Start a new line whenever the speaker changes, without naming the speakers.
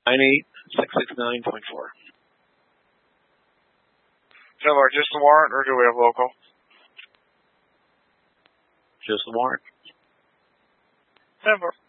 98669.4.
Similar, just the warrant, or do we have local?
Just the warrant.
Denver.